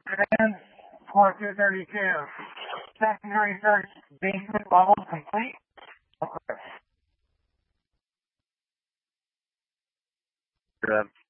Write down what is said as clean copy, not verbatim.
And 4232. Secondary search basement level complete. Okay.